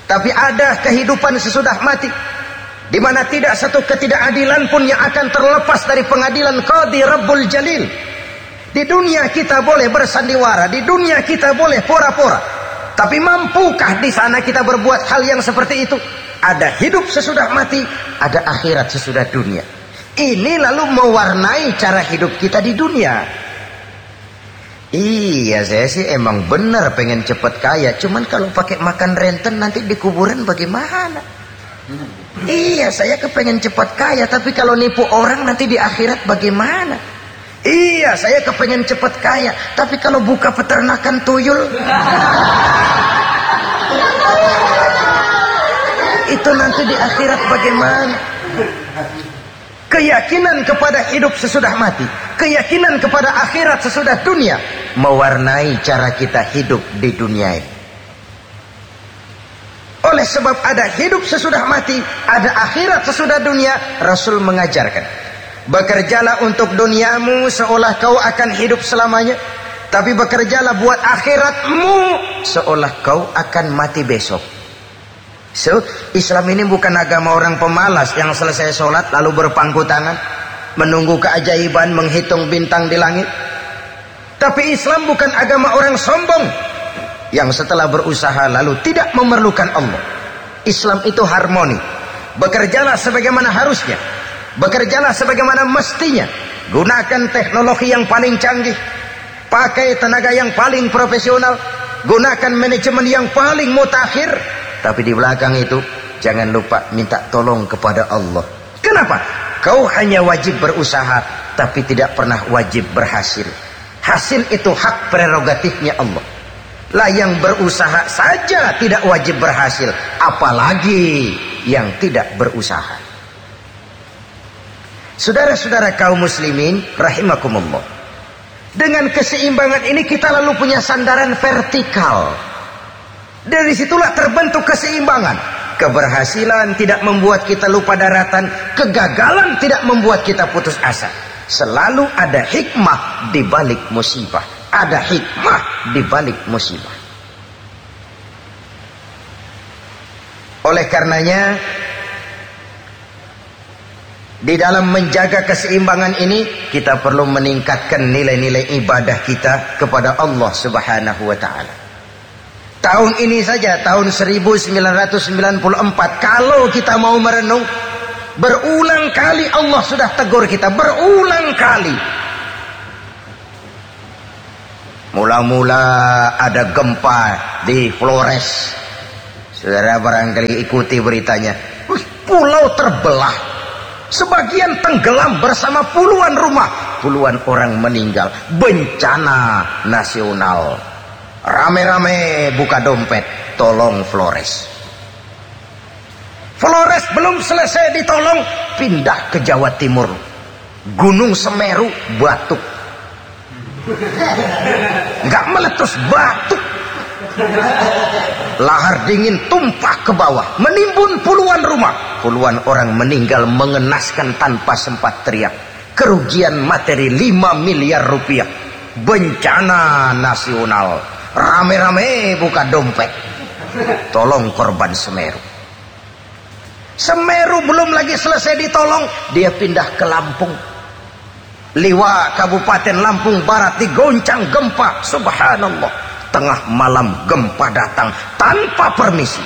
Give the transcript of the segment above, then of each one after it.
Tapi ada kehidupan sesudah mati, di mana tidak satu ketidakadilan pun yang akan terlepas dari pengadilan Qadhi Rabbul Jalil. Di dunia kita boleh bersandiwara, di dunia kita boleh pora-pora, tapi mampukah di sana kita berbuat hal yang seperti itu? Ada hidup sesudah mati, ada akhirat sesudah dunia. Ini lalu mewarnai cara hidup kita di dunia. Iya, saya sih emang benar pengen cepat kaya, cuman kalau pakai makan renten nanti di kuburan bagaimana? Iya, saya kepengen cepat kaya, tapi kalau nipu orang nanti di akhirat bagaimana? Iya, saya kepengen cepat kaya, tapi kalau buka peternakan tuyul, itu nanti di akhirat bagaimana? Keyakinan kepada hidup sesudah mati, keyakinan kepada akhirat sesudah dunia, mewarnai cara kita hidup di dunia ini. Oleh sebab ada hidup sesudah mati, ada akhirat sesudah dunia, Rasul mengajarkan, bekerjalah untuk duniamu seolah kau akan hidup selamanya, tapi bekerjalah buat akhiratmu seolah kau akan mati besok. So, Islam ini bukan agama orang pemalas yang selesai sholat lalu berpangku tangan menunggu keajaiban, menghitung bintang di langit. Tapi Islam bukan agama orang sombong yang setelah berusaha lalu tidak memerlukan Allah. Islam itu harmoni. Bekerjalah sebagaimana harusnya, bekerjalah sebagaimana mestinya. Gunakan teknologi yang paling canggih, pakai tenaga yang paling profesional, gunakan manajemen yang paling mutakhir. Tapi di belakang itu jangan lupa minta tolong kepada Allah. Kenapa? Kau hanya wajib berusaha, tapi tidak pernah wajib berhasil. Hasil itu hak prerogatifnya Allah. Lah yang berusaha saja tidak wajib berhasil, apalagi yang tidak berusaha. Saudara-saudara kaum muslimin rahimakumullah, dengan keseimbangan ini kita lalu punya sandaran vertikal. Dari situlah terbentuk keseimbangan. Keberhasilan tidak membuat kita lupa daratan, kegagalan tidak membuat kita putus asa. Selalu ada hikmah di balik musibah, ada hikmah di balik musibah. Oleh karenanya, di dalam menjaga keseimbangan ini kita perlu meningkatkan nilai-nilai ibadah kita kepada Allah Subhanahu wa taala. Tahun ini saja, tahun 1994, kalau kita mau merenung, berulang kali Allah sudah tegur kita, berulang kali. Mula-mula ada gempa di Flores. Saudara barangkali ikuti beritanya. Pulau terbelah, sebagian tenggelam bersama puluhan rumah, puluhan orang meninggal. Bencana nasional. Rame-rame buka dompet, tolong Flores. Flores belum selesai ditolong, pindah ke Jawa Timur. Gunung Semeru batuk. Enggak meletus, batuk. Lahar dingin tumpah ke bawah, menimbun puluhan rumah. Puluhan orang meninggal mengenaskan tanpa sempat teriak. Kerugian materi 5 miliar rupiah. Bencana nasional. Rame-rame buka dompet, tolong korban Semeru. Semeru belum lagi selesai ditolong, dia pindah ke Lampung. Liwa Kabupaten Lampung Barat digoncang gempa. Subhanallah, tengah malam gempa datang tanpa permisi.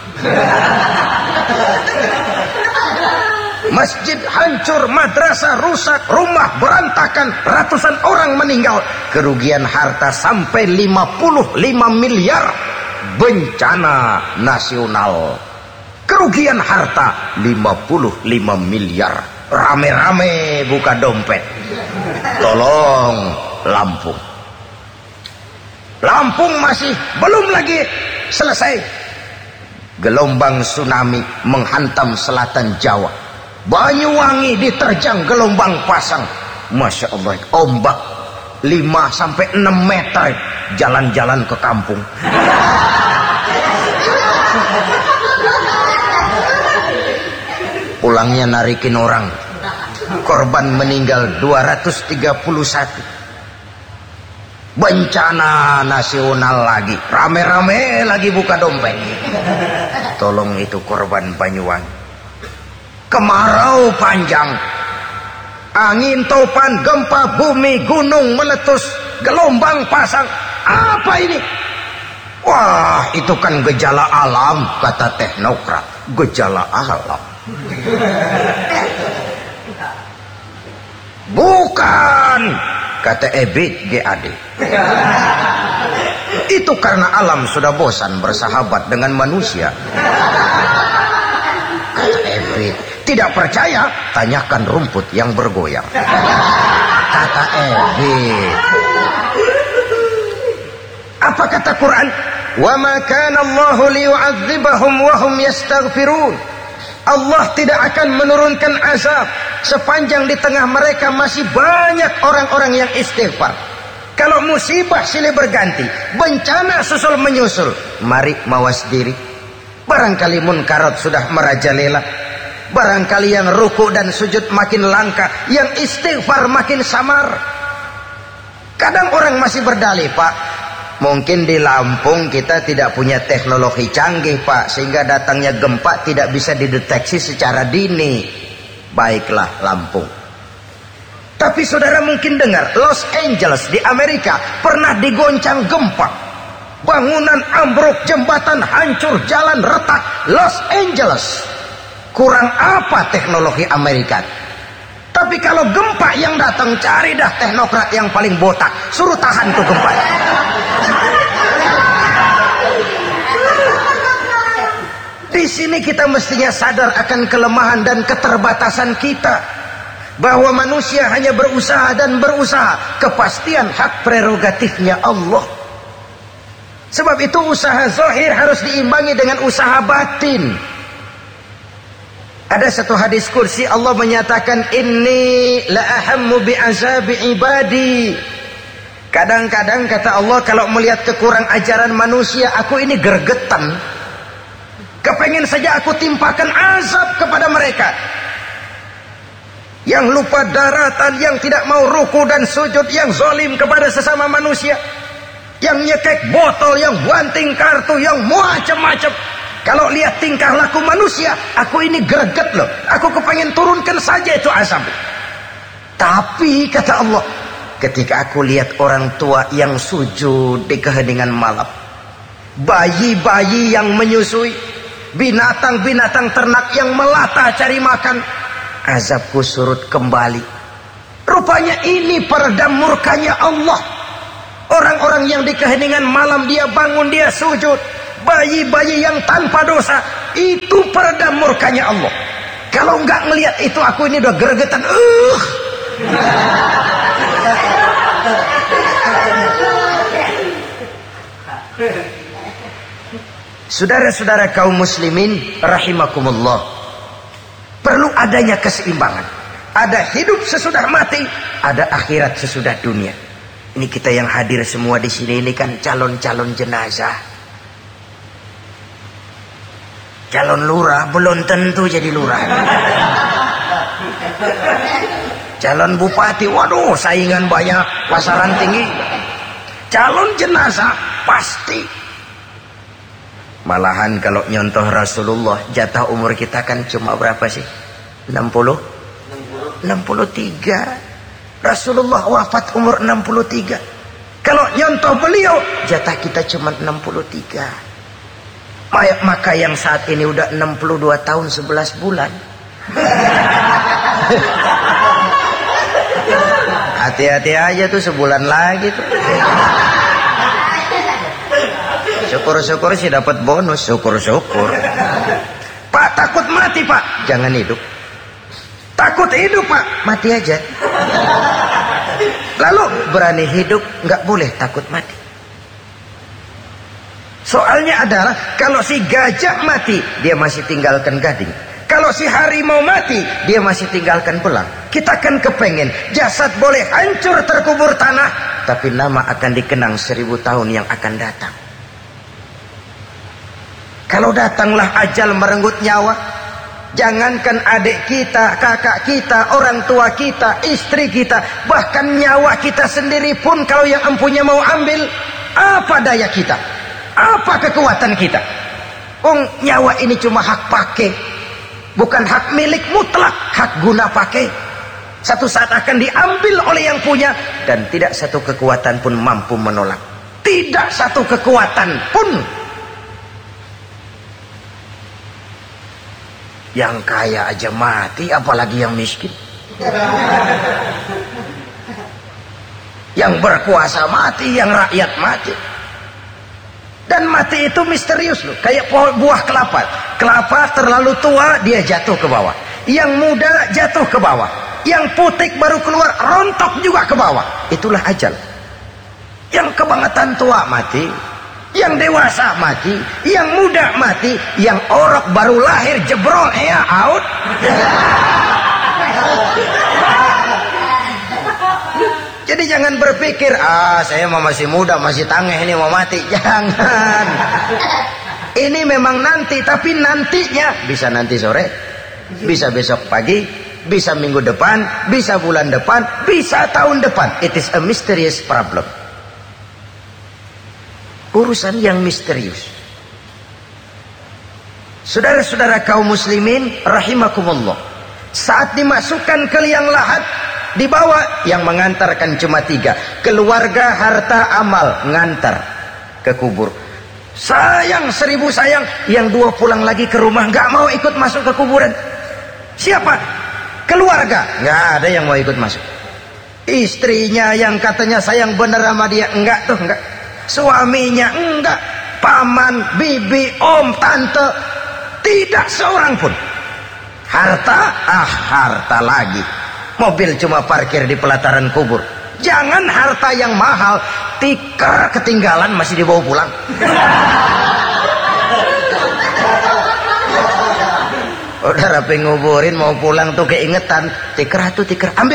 Masjid hancur, madrasah rusak, rumah berantakan, ratusan orang meninggal, kerugian harta sampai 55 miliar. Bencana nasional, kerugian harta 55 miliar. Rame-rame buka dompet, tolong Lampung. Lampung masih belum lagi selesai, gelombang tsunami menghantam selatan Jawa. Banyuwangi diterjang gelombang pasang. Masya Allah, ombak 5-6 meter, jalan-jalan ke kampung. Pulangnya narikin orang. Korban meninggal 231. Bencana nasional lagi, rame-rame lagi buka dompet. Tolong itu korban Banyuwangi. Kemarau panjang, angin topan, gempa bumi, gunung meletus, gelombang pasang. Apa ini? Wah, itu kan gejala alam, kata teknokrat. Gejala alam. Bukan, kata Ebit GAD. Itu karena alam sudah bosan bersahabat dengan manusia. Kata Ebit. Tidak percaya? Tanyakan rumput yang bergoyang. Kata Ebit. Apa kata Quran? Wa ma kana Allahu liyu'adzibahum wa hum yastaghfirun. Allah tidak akan menurunkan azab sepanjang di tengah mereka masih banyak orang-orang yang istighfar. Kalau musibah silih berganti, bencana susul menyusul, mari mawas diri. Barangkali munkarat sudah merajalela. Barangkali yang ruku dan sujud makin langka, yang istighfar makin samar. Kadang orang masih berdalih, Pak, mungkin di Lampung kita tidak punya teknologi canggih, Pak, sehingga datangnya gempa tidak bisa dideteksi secara dini. Baiklah Lampung. Tapi saudara mungkin dengar, Los Angeles di Amerika pernah digoncang gempa. Bangunan ambruk, jembatan hancur, jalan retak. Los Angeles. Kurang apa teknologi Amerika? Tapi kalau gempa yang datang, cari dah teknokrat yang paling botak, suruh tahan tuh gempa. Di sini kita mestinya sadar akan kelemahan dan keterbatasan kita, bahwa manusia hanya berusaha dan berusaha. Kepastian hak prerogatifnya Allah. Sebab itu usaha zahir harus diimbangi dengan usaha batin. Ada satu hadis kursi, Allah menyatakan, inni la ahammu bi azabi ibadi. Kadang-kadang kata Allah, kalau melihat kekurang ajaran manusia, aku ini gergetan. Kepengen saja aku timpakan azab kepada mereka. Yang lupa daratan, yang tidak mau ruku dan sujud, yang zalim kepada sesama manusia, yang nyekek botol, yang banting kartu, yang macam-macam. Kalau lihat tingkah laku manusia, aku ini greget loh. Aku kepengen turunkan saja itu azab. Tapi kata Allah, ketika aku lihat orang tua yang sujud di keheningan malam, bayi-bayi yang menyusui, binatang-binatang ternak yang melata cari makan, azabku surut kembali. Rupanya ini peredam murkanya Allah. Orang-orang yang di keheningan malam dia bangun, dia sujud, bayi-bayi yang tanpa dosa, itu peredam murkanya Allah. Kalau enggak ngelihat itu, aku ini udah gregetan. Saudara-saudara kaum muslimin rahimakumullah, perlu adanya keseimbangan. Ada hidup sesudah mati, ada akhirat sesudah dunia. Ini kita yang hadir semua di sini ini kan calon-calon jenazah. Calon lurah belum tentu jadi lurah. Calon bupati, waduh saingan banyak, pasaran tinggi. Calon jenazah pasti. Malahan kalau nyontoh Rasulullah, jatah umur kita kan cuma berapa sih? 63. Rasulullah wafat umur 63. Kalau nyontoh beliau, jatah kita cuma 63. Maka yang saat ini udah 62 tahun 11 bulan. Hati-hati aja tuh, sebulan lagi tuh. Syukur-syukur sih dapat bonus, syukur-syukur. Pak, takut mati Pak, jangan hidup. Takut hidup Pak, mati aja. Lalu berani hidup, nggak boleh takut mati. Soalnya adalah kalau si gajah mati, dia masih tinggalkan gading. Kalau si harimau mati, dia masih tinggalkan belang. Kita kan kepengen jasad boleh hancur terkubur tanah, tapi nama akan dikenang 1000 tahun yang akan datang. Kalau datanglah ajal merenggut nyawa, Jangankan adik kita, kakak kita, orang tua kita, istri kita, bahkan nyawa kita sendiri pun kalau yang empunya mau ambil, apa daya kita? Apa kekuatan kita? Nyawa ini cuma hak pakai, bukan hak milik mutlak, hak guna pakai. Satu saat akan diambil oleh yang punya, dan tidak satu kekuatan pun mampu menolak. Tidak satu kekuatan pun. Yang kaya aja mati, apalagi yang miskin. Yang berkuasa mati, yang rakyat mati. Dan mati itu misterius loh, kayak buah kelapa. Kelapa terlalu tua, dia jatuh ke bawah. Yang muda jatuh ke bawah. Yang putik baru keluar, rontok juga ke bawah. Itulah ajal. Yang kebangetan tua mati, yang dewasa mati, yang muda mati, yang orok baru lahir jebrol out. Jadi jangan berpikir, saya masih muda, masih tangeh ini mau mati. Jangan. Ini memang nanti, tapi nantinya bisa nanti sore, bisa besok pagi, bisa minggu depan, bisa bulan depan, bisa tahun depan. It is a mysterious problem. Urusan yang misterius. Saudara-saudara kaum muslimin rahimakumullah, saat dimasukkan ke liang lahat, dibawa, yang mengantarkan cuma 3, keluarga, harta, amal, ngantar ke kubur. Sayang 1000 sayang, yang 2 pulang lagi ke rumah, nggak mau ikut masuk ke kuburan. Siapa? Keluarga, nggak ada yang mau ikut masuk. Istrinya yang katanya sayang bener sama dia, enggak tuh, enggak. Suaminya enggak, paman, bibi, om, tante, tidak seorang pun. Harta, harta lagi. Mobil cuma parkir di pelataran kubur. Jangan harta yang mahal, tikar ketinggalan masih dibawa pulang. Udah rapi nguburin mau pulang tuh keingetan, tikar tuh tikar, ambil.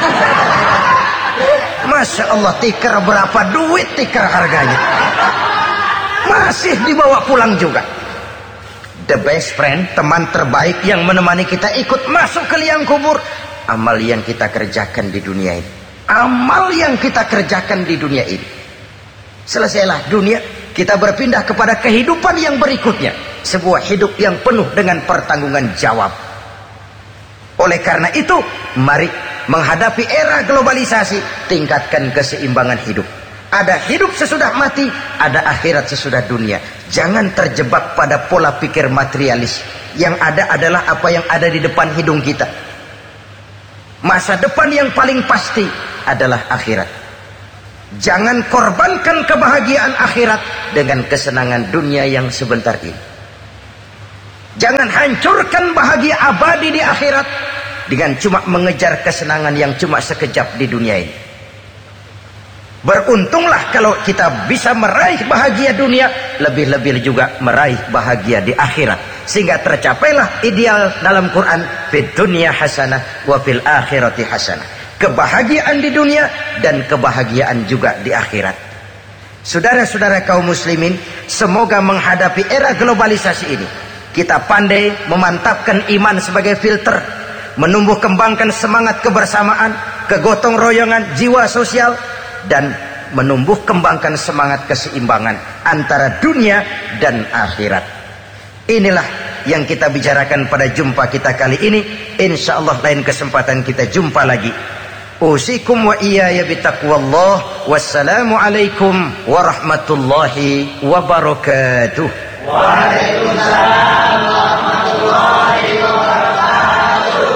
Masya Allah, tikar berapa duit tikar harganya, masih dibawa pulang juga. The best friend, teman terbaik yang menemani kita ikut masuk ke liang kubur, amal yang kita kerjakan di dunia ini. Amal yang kita kerjakan di dunia ini. Selesailah dunia, kita berpindah kepada kehidupan yang berikutnya, sebuah hidup yang penuh dengan pertanggungan jawab. Oleh karena itu, mari menghadapi era globalisasi, tingkatkan keseimbangan hidup. Ada hidup sesudah mati, ada akhirat sesudah dunia. Jangan terjebak pada pola pikir materialis. Yang ada adalah apa yang ada di depan hidung kita. Masa depan yang paling pasti adalah akhirat. Jangan korbankan kebahagiaan akhirat dengan kesenangan dunia yang sebentar ini. Jangan hancurkan bahagia abadi di akhirat dengan cuma mengejar kesenangan yang cuma sekejap di dunia ini. Beruntunglah kalau kita bisa meraih bahagia dunia, lebih-lebih juga meraih bahagia di akhirat, sehingga tercapailah ideal dalam Quran, fid dunya hasanah wa fil akhirati hasanah. Kebahagiaan di dunia dan kebahagiaan juga di akhirat. Saudara-saudara kaum muslimin, semoga menghadapi era globalisasi ini kita pandai memantapkan iman sebagai filter, menumbuh kembangkan semangat kebersamaan, kegotong royongan, jiwa sosial, dan menumbuh kembangkan semangat keseimbangan antara dunia dan akhirat. Inilah yang kita bicarakan pada jumpa kita kali ini. Insyaallah lain kesempatan kita jumpa lagi. Usikum wa iyaya bitaqwallah. Wassalamu alaikum warahmatullahi wabarakatuh. Waalaikumsalam warahmatullahi wabarakatuh.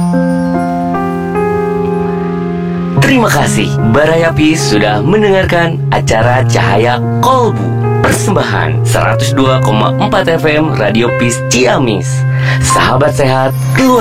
Terima kasih Baraya Peace sudah mendengarkan acara Cahaya Kolbu, persembahan 102,4 FM Radio Peace Ciamis. Sahabat sehat, keluar